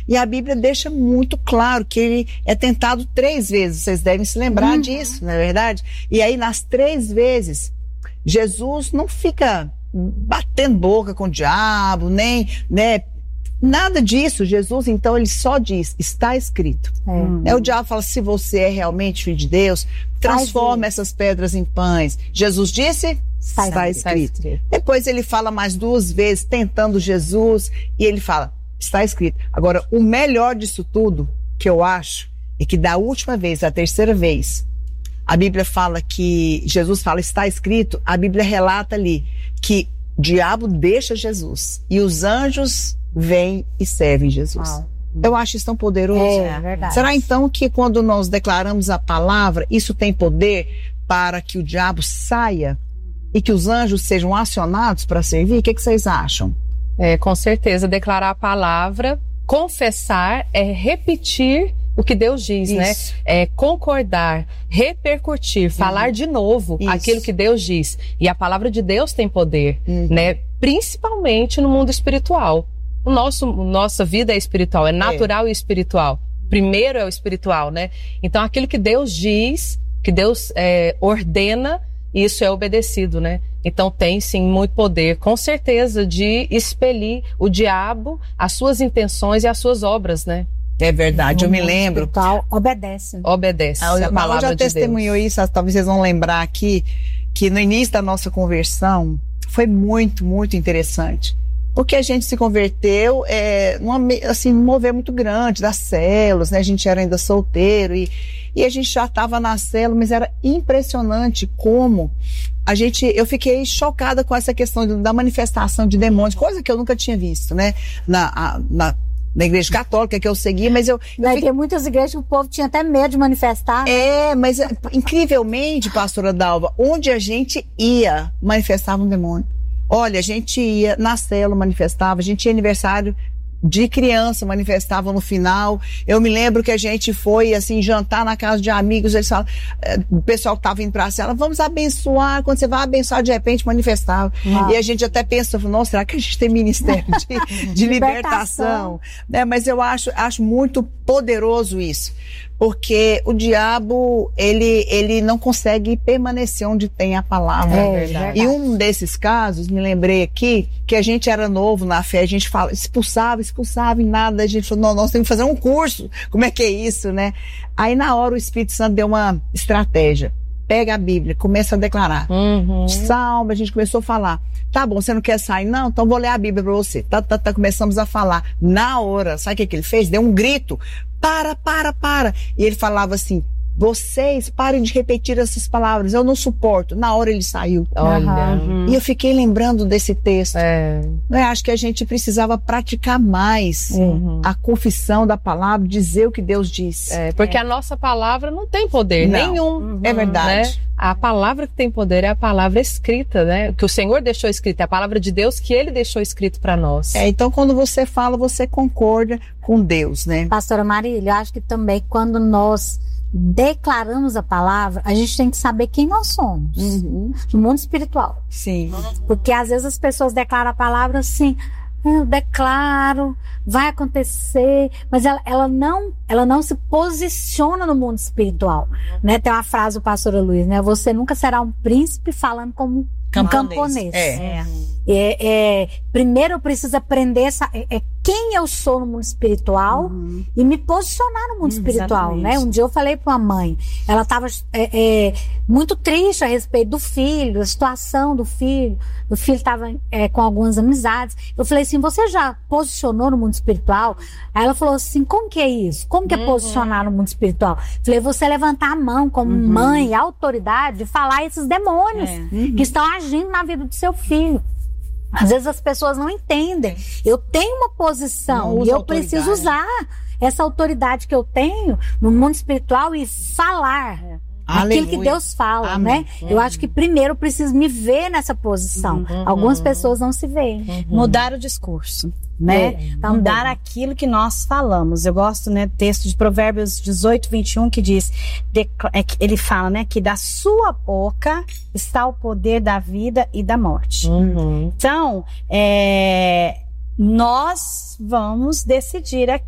E a Bíblia deixa muito claro que ele é tentado 3 vezes. Vocês devem se lembrar disso, não é verdade? E aí, nas 3 vezes, Jesus não fica batendo boca com o diabo, nem, né? Nada disso. Jesus, então, ele só diz, está escrito. O diabo fala, se você é realmente filho de Deus, transforma essas pedras em pães. Jesus disse, está escrito. Depois ele fala mais 2 vezes, tentando Jesus, e ele fala, está escrito. Agora, o melhor disso tudo, que eu acho, é que da última vez, da 3ª vez, a Bíblia fala que, Jesus fala, está escrito, a Bíblia relata ali, que o diabo deixa Jesus, e os anjos vêm e servem Jesus. Uau. Eu acho isso tão poderoso. É verdade. Será então que quando nós declaramos a palavra, isso tem poder para que o diabo saia e que os anjos sejam acionados para servir? O que vocês acham? Com certeza, declarar a palavra, confessar, repetir o que Deus diz, né? Concordar, repercutir, falar de novo aquilo que Deus diz. E a palavra de Deus tem poder, né? Principalmente no mundo espiritual. Nossa vida é espiritual, é natural e espiritual. Primeiro é o espiritual, né? Então aquilo que Deus diz, que Deus ordena, isso é obedecido, né? Então tem sim muito poder, com certeza, de expelir o diabo, as suas intenções e as suas obras, né? É verdade, eu me lembro. Espiritual obedece. Obedece a palavra já de Deus. testemunhou isso, talvez vocês vão lembrar aqui, que no início da nossa conversão foi muito, muito interessante. Porque a gente se converteu num mover muito grande das células, né? A gente era ainda solteiro e a gente já estava na célula, mas era impressionante como eu fiquei chocada com essa questão da manifestação de demônios, coisa que eu nunca tinha visto, né? Na igreja católica que eu segui, mas Tem muitas igrejas que o povo tinha até medo de manifestar. Mas incrivelmente, pastora Dalva, onde a gente ia, manifestava um demônio. Olha, a gente ia na célula, manifestava, a gente ia aniversário de criança, manifestava no final. Eu me lembro que a gente foi, assim, jantar na casa de amigos, eles falam, o pessoal que estava indo pra cela, vamos abençoar, quando você vai abençoar, de repente manifestava. E a gente até pensa, nossa, será que a gente tem ministério de libertação? Né? Mas eu acho muito poderoso isso. Porque o diabo, ele não consegue permanecer onde tem a palavra. E um desses casos, me lembrei aqui, que a gente era novo na fé, a gente expulsava e nada, a gente falou, não, nós temos que fazer um curso, como é que é isso, né? Aí na hora o Espírito Santo deu uma estratégia, pega a Bíblia, começa a declarar, Salmo, a gente começou a falar, tá bom, você não quer sair? Não, então vou ler a Bíblia pra você. Começamos a falar. Na hora, sabe o que ele fez? Deu um grito. Para. E ele falava assim, vocês parem de repetir essas palavras, eu não suporto. Na hora ele saiu. Olha. E eu fiquei lembrando desse texto. Acho que a gente precisava praticar mais a confissão da palavra, dizer o que Deus diz. Porque a nossa palavra não tem poder nenhum. É verdade. Né? A palavra que tem poder é a palavra escrita, né? Que o Senhor deixou escrita, é a palavra de Deus que Ele deixou escrito para nós. Então quando você fala, você concorda com Deus, né? Pastora Marília, eu acho que também quando nós declaramos a palavra, a gente tem que saber quem nós somos no mundo espiritual. Sim. Porque às vezes as pessoas declaram a palavra assim, eu declaro, vai acontecer, mas ela não se posiciona no mundo espiritual, né? Tem uma frase do pastor Luiz, né? Você nunca será um príncipe falando como um camponês. Primeiro eu preciso aprender quem eu sou no mundo espiritual e me posicionar no mundo espiritual, né? Um dia eu falei para uma mãe, ela estava muito triste a respeito do filho, da situação do filho. O filho estava com algumas amizades. Eu falei assim, você já posicionou no mundo espiritual? Aí ela falou assim, como que é isso? Como que é posicionar no mundo espiritual? Eu falei, você levantar a mão como mãe, autoridade, e falar a esses demônios que estão agindo na vida do seu filho. Às vezes as pessoas não entendem. Eu tenho uma posição e eu preciso usar essa autoridade que eu tenho no mundo espiritual e falar aquilo que Deus fala, né? Eu acho que primeiro eu preciso me ver nessa posição. Algumas pessoas não se veem. Mudar o discurso, né? Mudar aquilo que nós falamos. Eu gosto, né, do texto de Provérbios 18:21 que diz, ele fala, né, que da sua boca está o poder da vida e da morte. Então, nós vamos decidir aqui